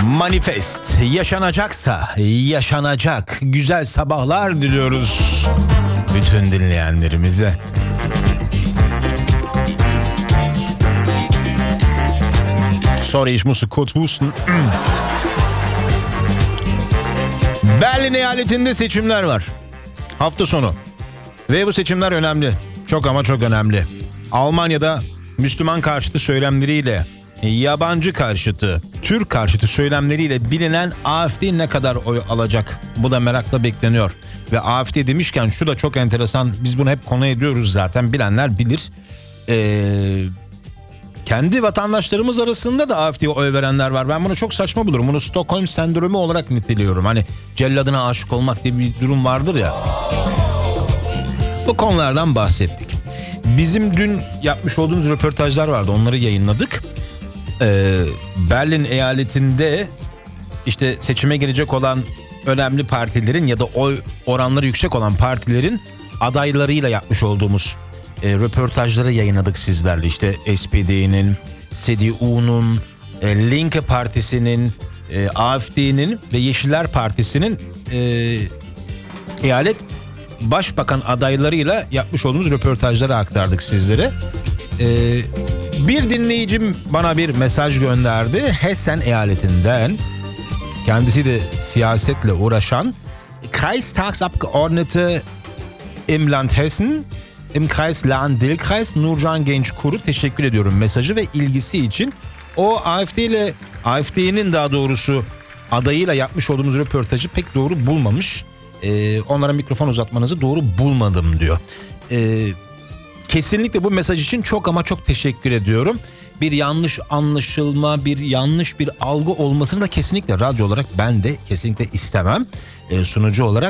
Manifest yaşanacaksa yaşanacak. Güzel sabahlar diliyoruz bütün dinleyenlerimize. Sorry, ich musste kurz husten. Berlin eyaletinde seçimler var. Hafta sonu. Ve bu seçimler önemli. Çok ama çok önemli. Almanya'da Müslüman karşıtı söylemleriyle, yabancı karşıtı, Türk karşıtı söylemleriyle bilinen AfD ne kadar oy alacak? Bu da merakla bekleniyor. Ve AfD demişken şu da çok enteresan. Biz bunu hep konu ediyoruz zaten. Bilenler bilir. Kendi vatandaşlarımız arasında da AfD'ye oy verenler var. Ben bunu çok saçma bulurum. Bunu Stockholm sendromu olarak niteliyorum. Hani celladına aşık olmak diye bir durum vardır ya. Bu konulardan bahsettik. Bizim dün yapmış olduğumuz röportajlar vardı. Onları yayınladık. Berlin eyaletinde işte seçime girecek olan önemli partilerin ya da oy oranları yüksek olan partilerin adaylarıyla yapmış olduğumuz röportajları yayınladık sizlerle. İşte SPD'nin, CDU'nun, Linke Partisi'nin, AfD'nin ve Yeşiller Partisi'nin eyalet başbakan adaylarıyla yapmış olduğumuz röportajları aktardık sizlere. Bir dinleyicim bana bir mesaj gönderdi. Hessen eyaletinden, kendisi de siyasetle uğraşan Kreistagsabgeordnete im Land Hessen, im Kreis Lahn-Dill-Kreis, Nurcan Gençkuru, teşekkür ediyorum mesajı ve ilgisi için. O AfD'nin daha doğrusu adayıyla yapmış olduğumuz röportajı pek doğru bulmamış. Onlara mikrofon uzatmanızı doğru bulmadım diyor. Kesinlikle bu mesaj için çok ama çok teşekkür ediyorum. Bir yanlış anlaşılma, bir yanlış bir algı olmasını da kesinlikle radyo olarak ben de kesinlikle istemem sunucu olarak.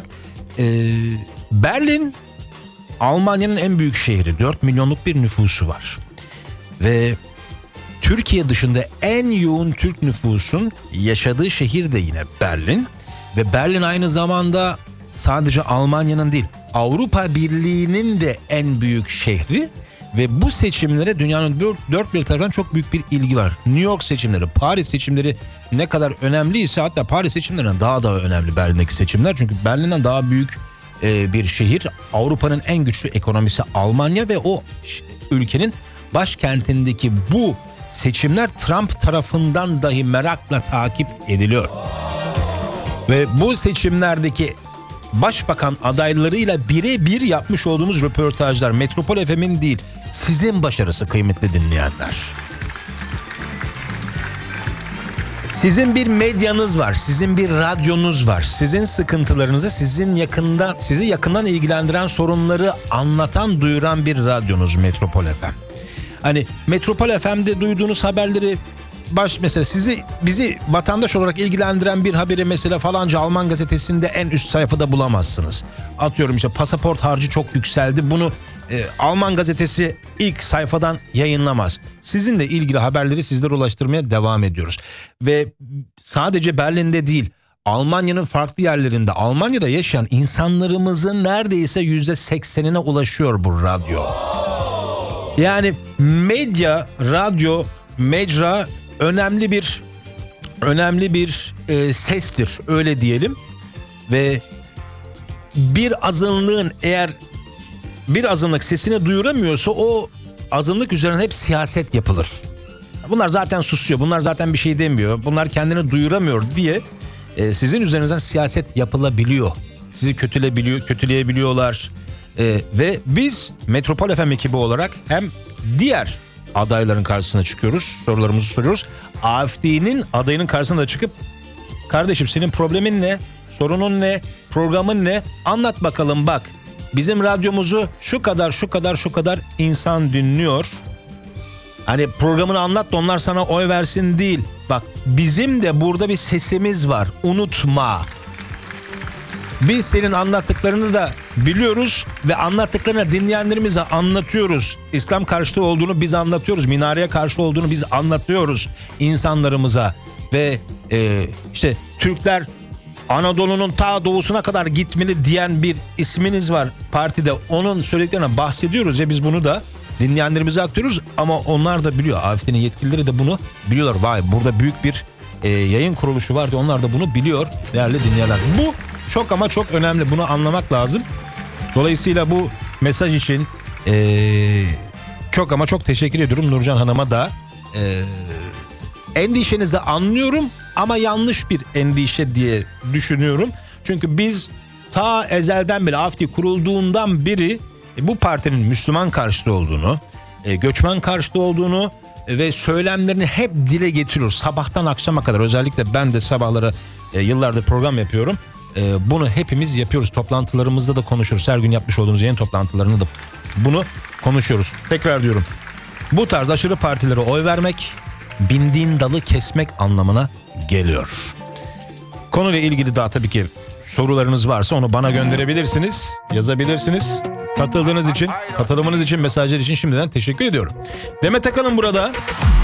Berlin Almanya'nın en büyük şehri, 4 milyonluk bir nüfusu var. Ve Türkiye dışında en yoğun Türk nüfusun yaşadığı şehir de yine Berlin. Ve Berlin aynı zamanda sadece Almanya'nın değil, Avrupa Birliği'nin de en büyük şehri. Ve bu seçimlere dünyanın dört bir tarafından çok büyük bir ilgi var. New York seçimleri, Paris seçimleri ne kadar önemliyse, hatta Paris seçimlerinden daha da önemli Berlin'deki seçimler. Çünkü Berlin'den daha büyük bir şehir. Avrupa'nın en güçlü ekonomisi Almanya ve o ülkenin başkentindeki bu seçimler Trump tarafından dahi merakla takip ediliyor. Ve bu seçimlerdeki başbakan adaylarıyla birebir yapmış olduğumuz röportajlar, Metropol FM'in değil, sizin başarısı kıymetli dinleyenler. Sizin bir medyanız var, sizin bir radyonuz var. Sizin sıkıntılarınızı, sizi yakından ilgilendiren sorunları anlatan, duyuran bir radyonuz Metropol FM. Hani Metropol FM'de duyduğunuz haberleri mesela bizi vatandaş olarak ilgilendiren bir haberi mesela falanca Alman gazetesinde en üst sayfada bulamazsınız. Atıyorum işte pasaport harcı çok yükseldi. Bunu Alman gazetesi ilk sayfadan yayınlamaz. Sizinle ilgili haberleri sizlere ulaştırmaya devam ediyoruz. Ve sadece Berlin'de değil, Almanya'nın farklı yerlerinde, Almanya'da yaşayan insanlarımızın neredeyse %80'ine ulaşıyor bu radyo. Yani medya, radyo, mecra önemli bir sestir, öyle diyelim. Ve bir azınlık sesini duyuramıyorsa o azınlık üzerine hep siyaset yapılır. Bunlar zaten susuyor, bunlar zaten bir şey demiyor, bunlar kendini duyuramıyor diye sizin üzerinizden siyaset yapılabiliyor. Sizi kötüleyebiliyorlar. Ve biz Metropol FM ekibi olarak hem diğer adayların karşısına çıkıyoruz, sorularımızı soruyoruz. AfD'nin adayının karşısına da çıkıp, kardeşim senin problemin ne, sorunun ne, programın ne, anlat bakalım, bak bizim radyomuzu şu kadar insan dinliyor. Hani programını anlat da onlar sana oy versin değil. Bak bizim de burada bir sesimiz var, unutma. Biz senin anlattıklarını da biliyoruz ve anlattıklarını dinleyenlerimize anlatıyoruz. İslam karşıtı olduğunu biz anlatıyoruz. Minareye karşı olduğunu biz anlatıyoruz insanlarımıza. Ve işte Türkler Anadolu'nun ta doğusuna kadar gitmeli diyen bir isminiz var partide. Onun söylediklerine bahsediyoruz ya, biz bunu da dinleyenlerimize aktarıyoruz. Ama onlar da biliyor. AfD'nin yetkilileri de bunu biliyorlar. Vay, burada büyük bir yayın kuruluşu vardı. Onlar da bunu biliyor değerli dinleyenler. Bu çok ama çok önemli. Bunu anlamak lazım. Dolayısıyla bu mesaj için çok ama çok teşekkür ediyorum Nurcan Hanım'a da. Endişenizi anlıyorum ama yanlış bir endişe diye düşünüyorum. Çünkü biz ta ezelden beri AFD kurulduğundan beri bu partinin Müslüman karşıtı olduğunu, göçmen karşıtı olduğunu ve söylemlerini hep dile getiriyoruz. Sabahtan akşama kadar, özellikle ben de sabahları yıllardır program yapıyorum. Bunu hepimiz yapıyoruz. Toplantılarımızda da konuşuyoruz. Her gün yapmış olduğumuz yayın toplantılarında da bunu konuşuyoruz. Tekrar diyorum. Bu tarz aşırı partilere oy vermek bindiğin dalı kesmek anlamına geliyor. Konuyla ilgili daha tabii ki sorularınız varsa onu bana gönderebilirsiniz, yazabilirsiniz. Katıldığınız için, katılımınız için, mesajlar için şimdiden teşekkür ediyorum. Demet Akalın burada.